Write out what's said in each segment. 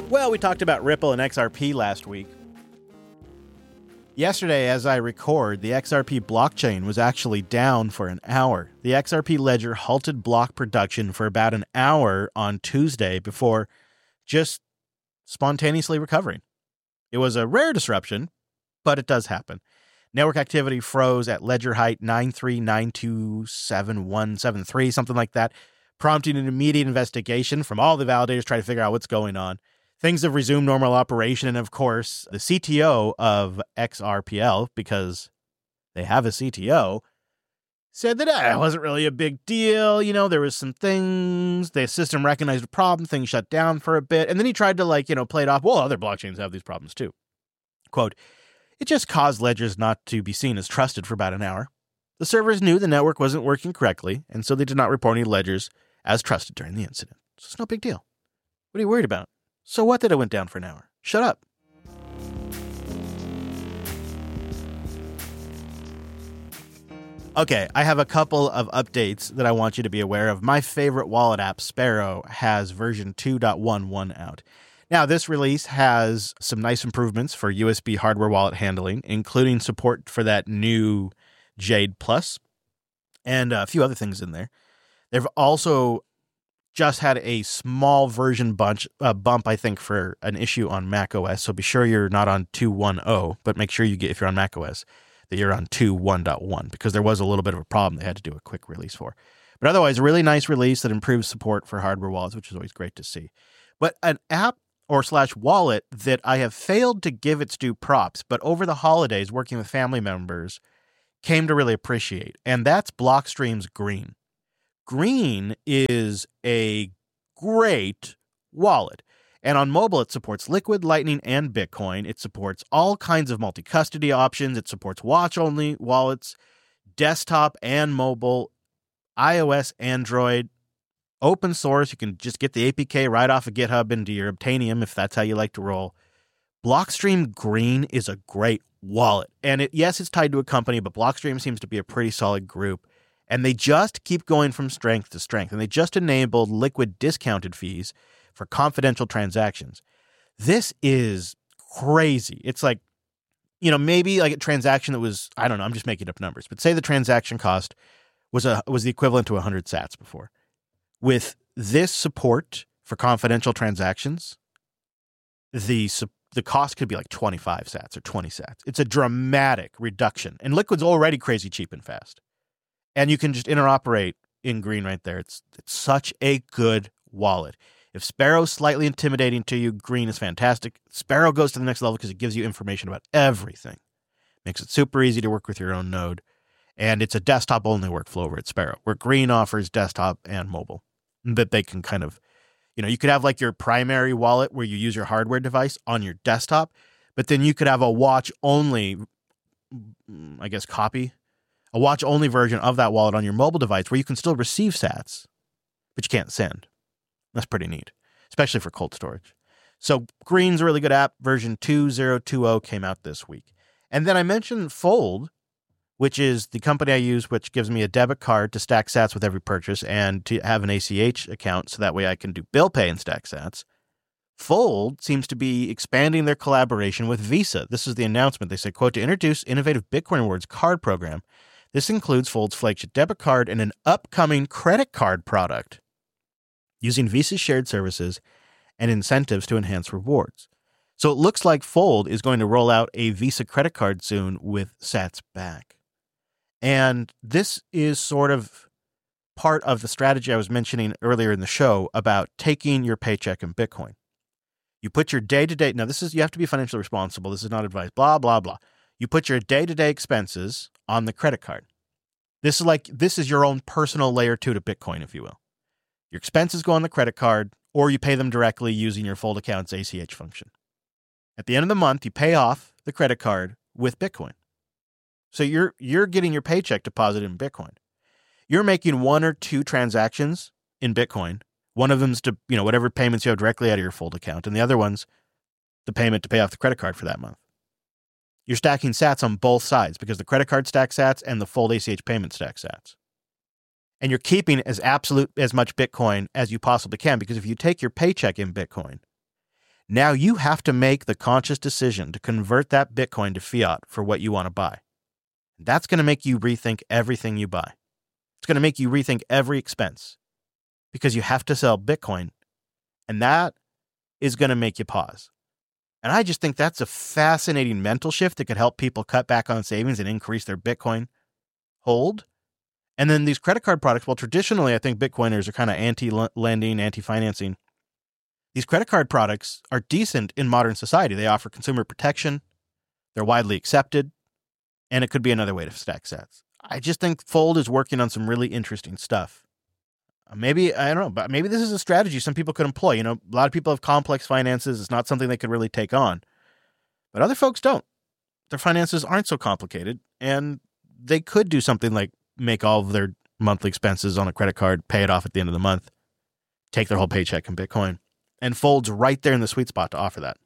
Well, we talked about Ripple and XRP last week. Yesterday, as I record, the XRP blockchain was actually down for an hour. The XRP ledger halted block production for about an hour on Tuesday before just spontaneously recovering. It was a rare disruption, but it does happen. Network activity froze at ledger height 939277173, something like that, prompting an immediate investigation from all the validators trying to figure out what's going on. Things have resumed normal operation, and of course, the CTO of XRPL, because they have a CTO, said that it wasn't really a big deal. You know, there was some things, the system recognized a problem, things shut down for a bit, and then he tried to play it off, well, other blockchains have these problems too. Quote, it just caused ledgers not to be seen as trusted for about an hour. The servers knew the network wasn't working correctly, and so they did not report any ledgers as trusted during the incident. So it's no big deal. What are you worried about? So what that it went down for an hour? Shut up. Okay, I have a couple of updates that I want you to be aware of. My favorite wallet app, Sparrow, has version 2.11 out. Now, this release has some nice improvements for USB hardware wallet handling, including support for that new Jade Plus and a few other things in there. They've also just had a small version bump, I think, for an issue on macOS. So be sure you're not on 2.10, but make sure if you're on macOS, that you're on 2.1.1, because there was a little bit of a problem they had to do a quick release for. But otherwise, a really nice release that improves support for hardware wallets, which is always great to see. But an app or / wallet that I have failed to give its due props, but over the holidays, working with family members, came to really appreciate, and that's Blockstream's Green. Green is a great wallet. And on mobile, it supports Liquid, Lightning, and Bitcoin. It supports all kinds of multi-custody options. It supports watch-only wallets, desktop and mobile, iOS, Android, open source. You can just get the APK right off of GitHub into your Obtainium if that's how you like to roll. Blockstream Green is a great wallet. And yes, it's tied to a company, but Blockstream seems to be a pretty solid group. And they just keep going from strength to strength. And they just enabled Liquid discounted fees for confidential transactions. This is crazy. It's like, maybe like a transaction that was, I don't know, I'm just making up numbers, but say the transaction cost was the equivalent to 100 sats before. With this support for confidential transactions, the cost could be like 25 sats or 20 sats. It's a dramatic reduction. And Liquid's already crazy cheap and fast. And you can just interoperate in Green right there. It's such a good wallet. If Sparrow's slightly intimidating to you, Green is fantastic. Sparrow goes to the next level because it gives you information about everything. Makes it super easy to work with your own node. And it's a desktop-only workflow over at Sparrow, where Green offers desktop and mobile. That they can kind of, you could have like your primary wallet where you use your hardware device on your desktop, but then you could have a watch-only, a watch-only version of that wallet on your mobile device where you can still receive sats, but you can't send. That's pretty neat, especially for cold storage. So Green's a really good app. Version 2.020 came out this week. And then I mentioned Fold, which is the company I use, which gives me a debit card to stack sats with every purchase and to have an ACH account so that way I can do bill pay and stack sats. Fold seems to be expanding their collaboration with Visa. This is the announcement. They say, quote, to introduce innovative Bitcoin Rewards card program. This includes Fold's flagship debit card and an upcoming credit card product using Visa's shared services and incentives to enhance rewards. So it looks like Fold is going to roll out a Visa credit card soon with sats back. And this is sort of part of the strategy I was mentioning earlier in the show about taking your paycheck in Bitcoin. You put your day-to-day, now you have to be financially responsible. This is not advice, blah, blah, blah. You put your day-to-day expenses on the credit card. This is your own personal layer 2 to Bitcoin, if you will. Your expenses go on the credit card, or you pay them directly using your Fold account's ACH function. At the end of the month, you pay off the credit card with Bitcoin. So you're getting your paycheck deposited in Bitcoin. You're making one or two transactions in Bitcoin. One of them's to, whatever payments you have directly out of your Fold account, and the other one's the payment to pay off the credit card for that month. You're stacking sats on both sides because the credit card stacks sats and the Fold ACH payment stacks sats. And you're keeping as much Bitcoin as you possibly can, because if you take your paycheck in Bitcoin, Now you have to make the conscious decision to convert that Bitcoin to fiat for what you want to buy. That's going to make you rethink everything you buy. It's going to make you rethink every expense because you have to sell Bitcoin, and that is going to make you pause. And I just think that's a fascinating mental shift that could help people cut back on savings and increase their Bitcoin hold. And then these credit card products, well, traditionally, I think Bitcoiners are kind of anti-lending, anti-financing. These credit card products are decent in modern society. They offer consumer protection. They're widely accepted. And it could be another way to stack sats. I just think Fold is working on some really interesting stuff. Maybe, I don't know, but maybe this is a strategy some people could employ. You know, a lot of people have complex finances. It's not something they could really take on. But other folks don't. Their finances aren't so complicated. And they could do something like make all of their monthly expenses on a credit card, pay it off at the end of the month, take their whole paycheck in Bitcoin. And Fold's right there in the sweet spot to offer that.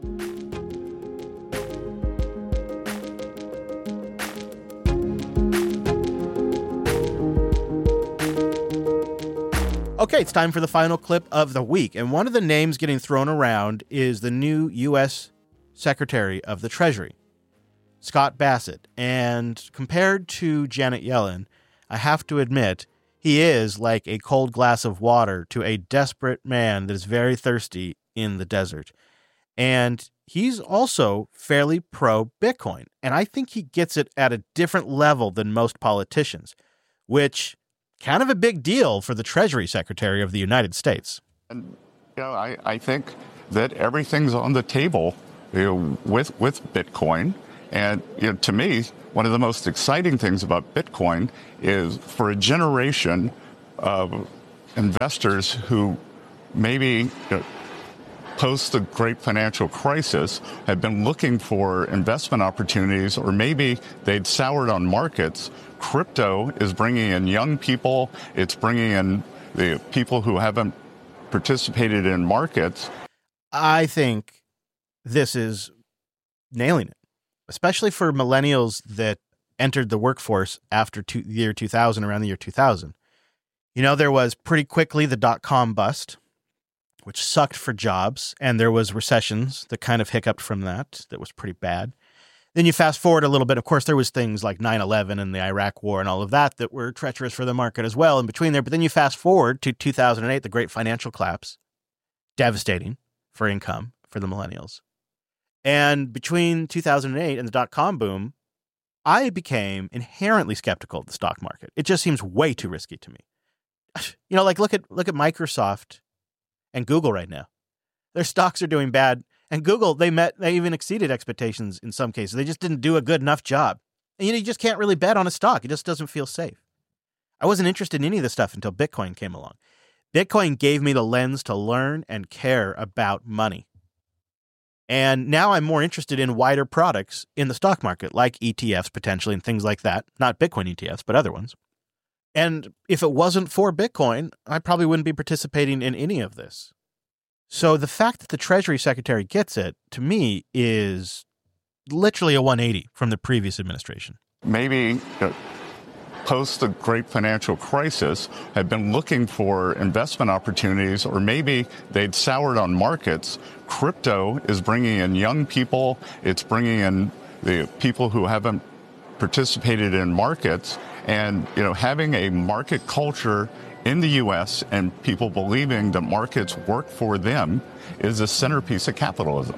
Okay, it's time for the final clip of the week. And one of the names getting thrown around is the new U.S. Secretary of the Treasury, Scott Bassett. And compared to Janet Yellen, I have to admit, he is like a cold glass of water to a desperate man that is very thirsty in the desert. And he's also fairly pro-Bitcoin. And I think he gets it at a different level than most politicians, which kind of a big deal for the Treasury Secretary of the United States. And, I think that everything's on the table, with Bitcoin. And, to me, one of the most exciting things about Bitcoin is for a generation of investors who maybe post the great financial crisis had been looking for investment opportunities, or maybe they'd soured on markets. Crypto is bringing in young people. It's bringing in the people who haven't participated in markets. I think this is nailing it, especially for millennials that entered the workforce after the year 2000, around the year 2000. You know, there was pretty quickly the dot-com bust, which sucked for jobs, and there was recessions that kind of hiccuped from that was pretty bad. Then you fast forward a little bit. Of course, there was things like 9/11 and the Iraq War and all of that were treacherous for the market as well in between there. But then you fast forward to 2008, the great financial collapse, devastating for income for the millennials. And between 2008 and the dot-com boom, I became inherently skeptical of the stock market. It just seems way too risky to me. You know, like look at Microsoft and Google right now. Their stocks are doing bad. And Google, they even exceeded expectations in some cases. They just didn't do a good enough job. And you just can't really bet on a stock. It just doesn't feel safe. I wasn't interested in any of this stuff until Bitcoin came along. Bitcoin gave me the lens to learn and care about money. And now I'm more interested in wider products in the stock market, like ETFs potentially and things like that. Not Bitcoin ETFs, but other ones. And if it wasn't for Bitcoin, I probably wouldn't be participating in any of this. So the fact that the Treasury Secretary gets it, to me, is literally a 180 from the previous administration. Maybe post the great financial crisis had been looking for investment opportunities, or maybe they'd soured on markets. Crypto is bringing in young people. It's bringing in the people who haven't participated in markets. And, having a market culture in the U.S. and people believing that markets work for them is a centerpiece of capitalism.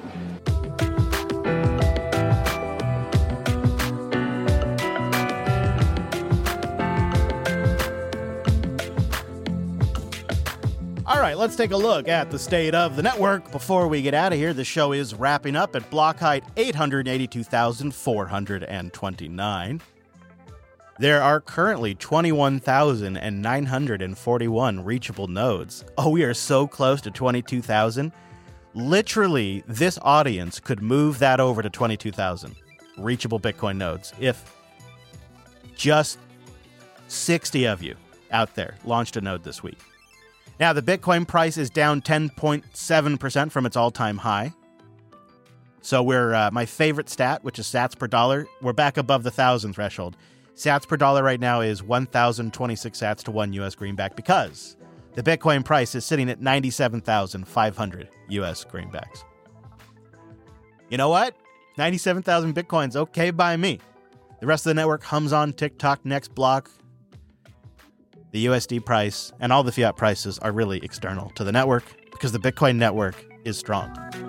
All right, let's take a look at the state of the network before we get out of here. The show is wrapping up at block height 882,429. There are currently 21,941 reachable nodes. Oh, we are so close to 22,000. Literally, this audience could move that over to 22,000 reachable Bitcoin nodes if just 60 of you out there launched a node this week. Now, the Bitcoin price is down 10.7% from its all-time high. So we're, my favorite stat, which is sats per dollar, we're back above the 1,000 threshold. Sats per dollar right now is 1,026 sats to one U.S. greenback because the Bitcoin price is sitting at 97,500 U.S. greenbacks. You know what? 97,000 Bitcoin's okay by me. The rest of the network hums on TikTok, next block. The USD price and all the fiat prices are really external to the network because the Bitcoin network is strong.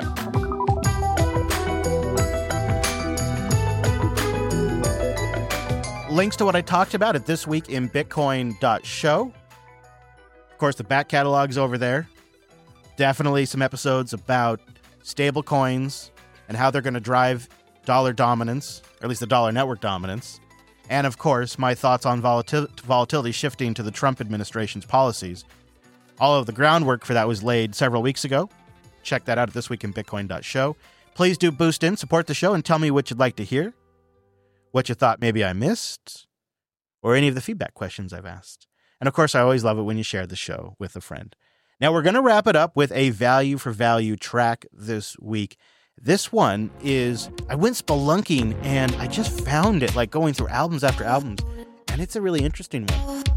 Links to what I talked about at thisweekinbitcoin.show. Of course, the back catalog's over there. Definitely some episodes about stable coins and how they're going to drive dollar dominance, or at least the dollar network dominance. And of course, my thoughts on volatility shifting to the Trump administration's policies. All of the groundwork for that was laid several weeks ago. Check that out at thisweekinbitcoin.show. Please do boost in, support the show, and tell me what you'd like to hear, what you thought maybe I missed, or any of the feedback questions I've asked. And of course, I always love it when you share the show with a friend. Now, we're going to wrap it up with a value for value track this week. This one is, I went spelunking and I just found it, like going through albums after albums, and it's a really interesting one.